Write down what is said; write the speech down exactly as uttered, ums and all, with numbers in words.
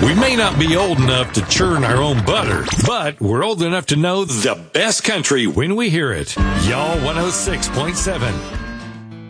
We may not be old enough to churn our own butter, but we're old enough to know the best country when we hear it. Y'all one oh six point seven.